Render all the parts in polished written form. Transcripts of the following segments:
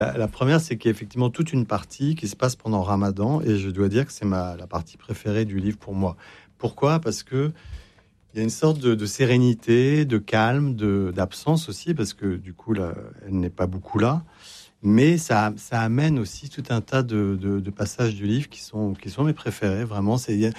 La première, c'est qu'il y a effectivement toute une partie qui se passe pendant Ramadan, et je dois dire que c'est la partie préférée du livre pour moi. Pourquoi ? Parce que il y a une sorte de sérénité, de calme, d'absence aussi, parce que du coup, là, elle n'est pas beaucoup là. Mais ça amène aussi tout un tas de passages du livre qui sont mes préférés. Vraiment,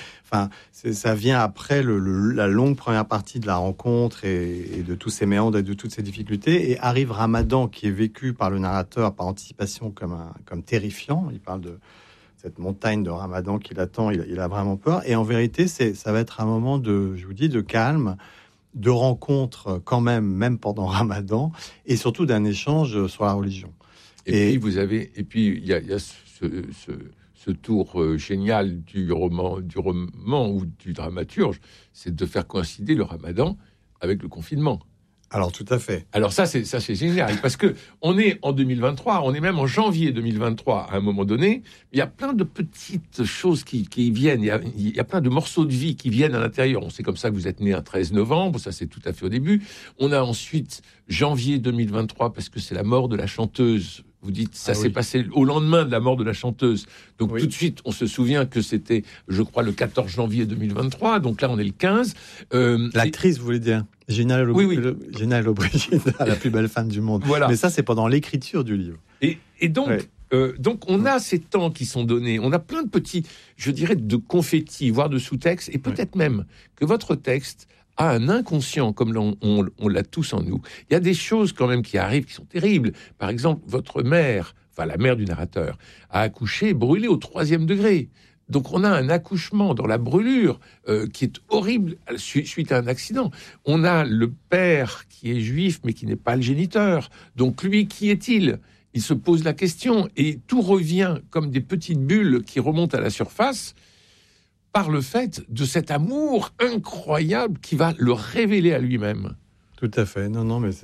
ça vient après la longue première partie de la rencontre et de tous ces méandres et de toutes ces difficultés. Et arrive Ramadan, qui est vécu par le narrateur par anticipation comme terrifiant. Il parle de cette montagne de Ramadan qui l'attend. Il a vraiment peur. Et en vérité, ça va être un moment je vous dis, de calme, de rencontre quand même pendant Ramadan, et surtout d'un échange sur la religion. Et puis il y a ce tour génial du roman ou du dramaturge, c'est de faire coïncider le Ramadan avec le confinement. Alors tout à fait. Alors ça c'est génial, parce que on est en 2023, on est même en janvier 2023 à un moment donné. Il y a plein de petites choses qui viennent. Il y a plein de morceaux de vie qui viennent à l'intérieur. On sait comme ça que vous êtes né un 13 novembre, ça c'est tout à fait au début. On a ensuite janvier 2023 parce que c'est la mort de la chanteuse. Vous dites, ça s'est passé au lendemain de la mort de la chanteuse. Donc tout de suite, on se souvient que c'était, je crois, le 14 janvier 2023. Donc là, on est le 15. L'actrice, vous voulez dire Gina Lollobrigida, la plus belle femme du monde. Voilà. Mais ça, c'est pendant l'écriture du livre. Et donc, on a ces temps qui sont donnés. On a plein de petits, je dirais, de confettis, voire de sous-textes. Et peut-être même que votre texte a un inconscient, comme on l'a tous en nous. Il y a des choses quand même qui arrivent, qui sont terribles. Par exemple, votre mère, enfin la mère du narrateur, a accouché brûlée au 3e degré. Donc on a un accouchement dans la brûlure qui est horrible suite à un accident. On a le père qui est juif mais qui n'est pas le géniteur. Donc lui, qui est-il ? Il se pose la question et tout revient comme des petites bulles qui remontent à la surface par le fait de cet amour incroyable qui va le révéler à lui-même. Tout à fait. Non, mais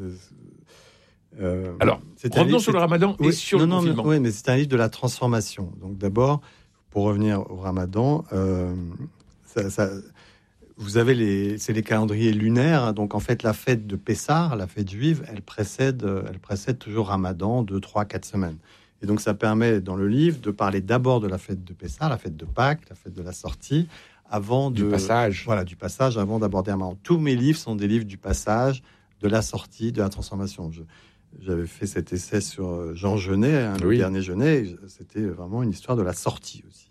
alors, revenons sur le Ramadan et sur le confinement. Oui, mais c'est un livre de la transformation. Donc d'abord, pour revenir au Ramadan, vous avez c'est les calendriers lunaires. Hein. Donc en fait, la fête de Pessah, la fête juive, elle précède toujours Ramadan, 2, 3, 4 semaines. Et donc, ça permet, dans le livre, de parler d'abord de la fête de Pessah, la fête de Pâques, la fête de la sortie, du passage. Voilà, du passage, avant d'aborder Ramadan. Tous mes livres sont des livres du passage, de la sortie, de la transformation. J'avais fait cet essai sur Jean Genet, le dernier Genet. C'était vraiment une histoire de la sortie aussi.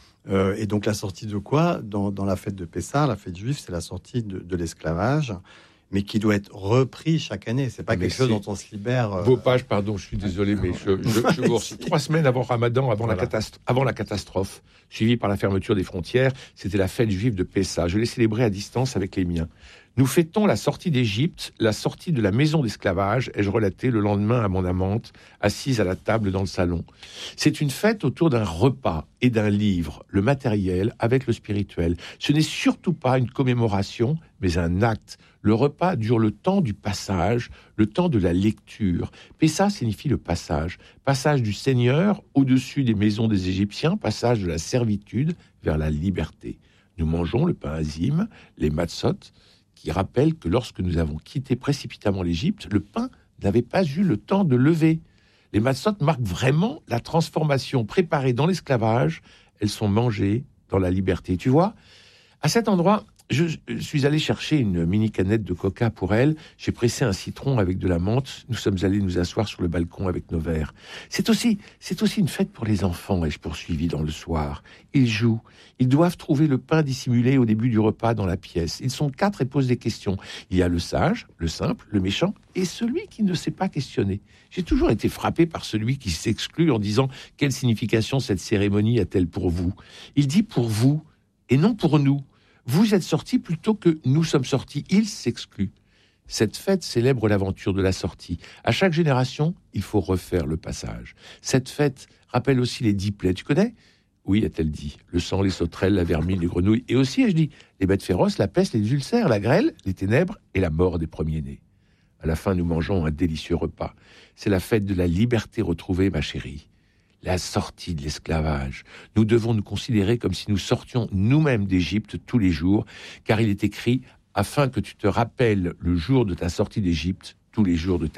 Et donc, la sortie de quoi ? Dans la fête de Pessah, la fête juive, c'est la sortie de l'esclavage, mais qui doit être repris chaque année. C'est pas quelque chose dont on se libère. Vos pages, pardon, je suis désolé, mais je vous reçois 3 semaines avant Ramadan, avant la catastrophe, suivie par la fermeture des frontières. C'était la fête juive de Pessah. Je l'ai célébrée à distance avec les miens. Nous fêtons la sortie d'Égypte, la sortie de la maison d'esclavage, ai-je relaté le lendemain à mon amante, assise à la table dans le salon. C'est une fête autour d'un repas et d'un livre, le matériel avec le spirituel. Ce n'est surtout pas une commémoration, mais un acte. Le repas dure le temps du passage, le temps de la lecture. Pessah signifie le passage. Passage du Seigneur au-dessus des maisons des Égyptiens, passage de la servitude vers la liberté. Nous mangeons le pain azim, les matzot, qui rappellent que lorsque nous avons quitté précipitamment l'Égypte, le pain n'avait pas eu le temps de lever. Les matzot marquent vraiment la transformation préparée dans l'esclavage. Elles sont mangées dans la liberté. Tu vois, à cet endroit, je suis allé chercher une mini canette de coca pour elle. J'ai pressé un citron avec de la menthe. Nous sommes allés nous asseoir sur le balcon avec nos verres. C'est aussi une fête pour les enfants, ai-je poursuivi dans le soir. Ils jouent. Ils doivent trouver le pain dissimulé au début du repas dans la pièce. Ils sont 4 et posent des questions. Il y a le sage, le simple, le méchant et celui qui ne sait pas questionner. J'ai toujours été frappé par celui qui s'exclut en disant « Quelle signification cette cérémonie a-t-elle pour vous ?» Il dit « pour vous et non pour nous. Vous êtes sortis plutôt que nous sommes sortis. » Il s'exclut. Cette fête célèbre l'aventure de la sortie. À chaque génération, il faut refaire le passage. Cette fête rappelle aussi les 10 plaies. Tu connais ? Oui, a-t-elle dit. Le sang, les sauterelles, la vermine, les grenouilles. Et aussi, ai-je dit, les bêtes féroces, la peste, les ulcères, la grêle, les ténèbres et la mort des premiers-nés. À la fin, nous mangeons un délicieux repas. C'est la fête de la liberté retrouvée, ma chérie. La sortie de l'esclavage. Nous devons nous considérer comme si nous sortions nous-mêmes d'Égypte tous les jours, car il est écrit « afin que tu te rappelles le jour de ta sortie d'Égypte tous les jours de ta vie ».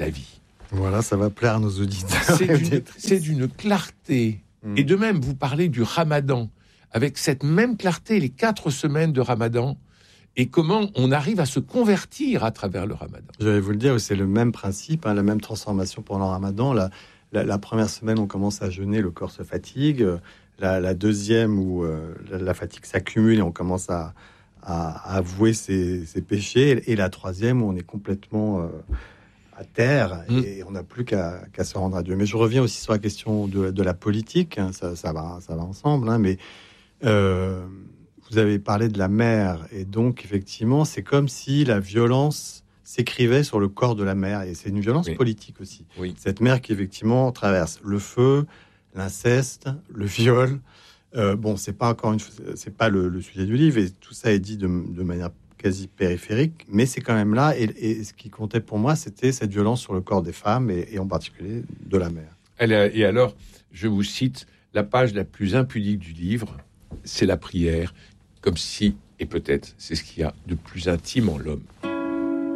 Voilà, ça va plaire à nos auditeurs. C'est d'une clarté. Et de même, vous parlez du Ramadan, avec cette même clarté, les 4 semaines de Ramadan, et comment on arrive à se convertir à travers le Ramadan. Je vais vous le dire, c'est le même principe, la même transformation pendant le Ramadan. La première semaine, on commence à jeûner, le corps se fatigue. La deuxième, où la fatigue s'accumule et on commence à avouer ses péchés. Et la troisième, où on est complètement à terre et on n'a plus qu'à se rendre à Dieu. Mais je reviens aussi sur la question de la politique. Ça va ensemble. Mais vous avez parlé de la mer. Et donc, effectivement, c'est comme si la violence s'écrivait sur le corps de la mère. Et c'est une violence politique aussi. Oui. Cette mère qui, effectivement, traverse le feu, l'inceste, le viol. C'est pas le sujet du livre. Et tout ça est dit de manière quasi périphérique, mais c'est quand même là. Et ce qui comptait pour moi, c'était cette violence sur le corps des femmes, et en particulier de la mère. Et alors, je vous cite, la page la plus impudique du livre, c'est la prière, comme si, et peut-être, c'est ce qu'il y a de plus intime en l'homme.